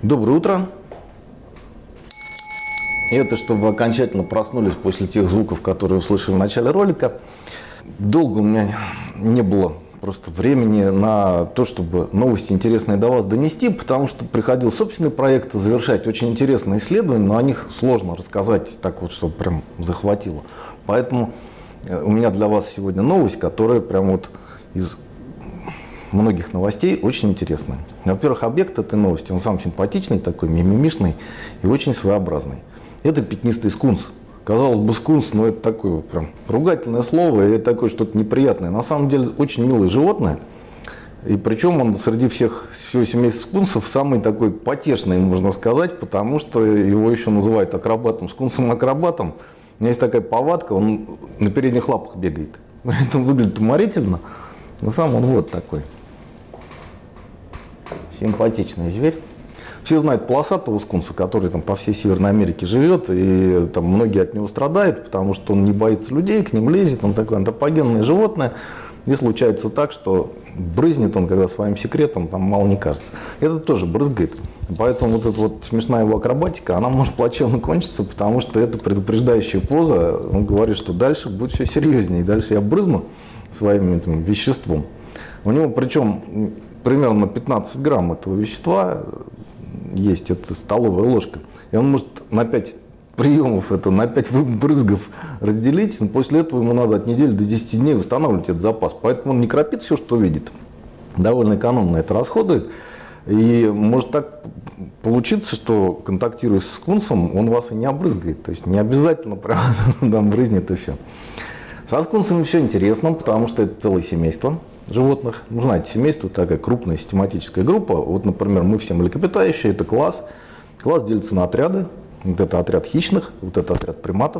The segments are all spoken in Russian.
Доброе утро. Это чтобы вы окончательно проснулись после тех звуков, которые услышали в начале ролика. Долго у меня не было просто времени на то, чтобы новости интересные до вас донести, потому что приходил собственный проект завершать очень интересные исследования, но о них сложно рассказать так вот, чтобы прям захватило. Поэтому у меня для вас сегодня новость, которая прям вот из многих новостей очень интересная. Во-первых, объект этой новости, он сам симпатичный, такой мимимишный и очень своеобразный. Это пятнистый скунс. Казалось бы, скунс, но это такое прям ругательное слово, и это такое что-то неприятное. На самом деле очень милое животное. И причем он среди всего семейства скунсов самый такой потешный, можно сказать, потому что его еще называют акробатом, скунсом-акробатом. У меня есть такая повадка, он на передних лапах бегает. Это выглядит уморительно, но сам он вот такой. Симпатичный зверь. Все знают полосатого скунса, который там по всей Северной Америке живет, и там многие от него страдают, потому что он не боится людей, к ним лезет, он такое антропогенное животное. И случается так, что брызнет он, когда своим секретом, там мало не кажется. Это тоже брызгает. Поэтому вот эта вот смешная его акробатика, она может плачевно кончиться, потому что это предупреждающая поза. Он говорит, что дальше будет все серьезнее, и дальше я брызну своим этим веществом. У него причем примерно 15 грамм этого вещества есть, это столовая ложка. И он может на 5 приемов, это на 5 брызгов разделить, но после этого ему надо от недели до 10 дней восстанавливать этот запас. Поэтому он не кропит все, что видит. Довольно экономно это расходует. И может так получиться, что, контактируя с скунсом, он вас и не обрызгает. То есть не обязательно прям там брызнет и все. Со скунсами все интересно, потому что это целое семейство животных. Ну, знаете, семейство такая крупная систематическая группа. Вот, например, мы все млекопитающие, это класс. Класс делится на отряды. Вот это отряд хищных, вот это отряд приматов.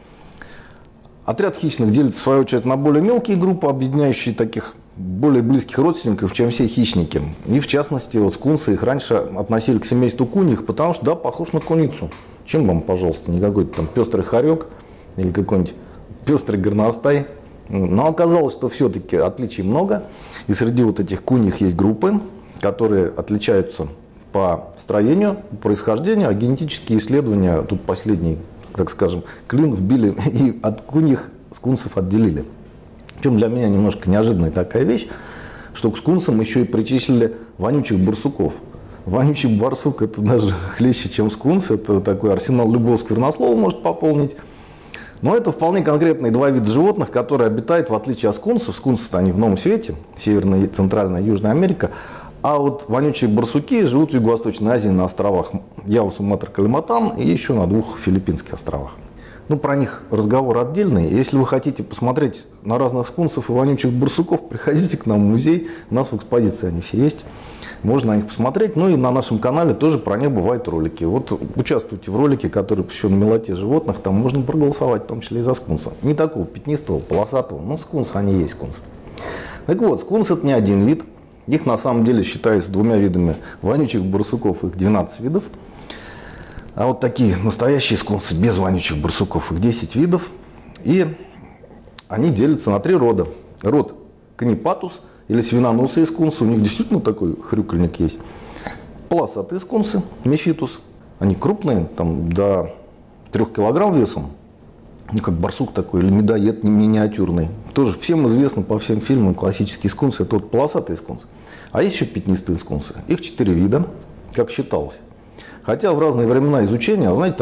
Отряд хищных делится, в свою очередь, на более мелкие группы, объединяющие таких более близких родственников, чем все хищники. И, в частности, вот скунсы их раньше относили к семейству куньих, потому что, да, похож на куницу. Чем вам, пожалуйста, не какой-то там пестрый хорек или какой-нибудь пестрый горностай. Но оказалось, что все-таки отличий много. И среди вот этих куньих есть группы, которые отличаются по строению, происхождению, а генетические исследования, тут последний, так скажем, клин вбили и от куньих скунсов отделили. Причем для меня немножко неожиданная такая вещь, что к скунсам еще и причислили вонючих барсуков. Вонючий барсук — это даже хлеще, чем скунс, это такой арсенал любого сквернослова может пополнить. Но это вполне конкретные два вида животных, которые обитают, в отличие от скунсов. Скунсы-то они в Новом Свете, Северная, Центральная, Южная Америка. А вот вонючие барсуки живут в Юго-Восточной Азии на островах Ява, Суматра, Калиматан и еще на 2 филиппинских островах. Ну, про них разговор отдельный. Если вы хотите посмотреть на разных скунсов и вонючих барсуков, приходите к нам в музей. У нас в экспозиции они все есть. Можно на них посмотреть. Ну и на нашем канале тоже про них бывают ролики. Вот участвуйте в ролике, который посвящен милоте животных. Там можно проголосовать, в том числе и за скунса. Не такого пятнистого, полосатого, но скунс, они есть скунс. Так вот, скунс — это не один вид. Их на самом деле считается 2 видами вонючих барсуков, их 12 видов. А вот такие настоящие скунсы без вонючих барсуков, их 10 видов. И они делятся на 3 рода. Род канипатус или свиноносые скунсы, у них действительно такой хрюкальник есть. Полосатые скунсы, мефитус, они крупные, там до 3 килограмм весом. Ну, как барсук такой, или медоед миниатюрный. Тоже всем известно по всем фильмам классические скунсы, это вот полосатые скунсы. А есть еще пятнистые скунсы. Их 4 вида, как считалось. Хотя в разные времена изучения, знаете,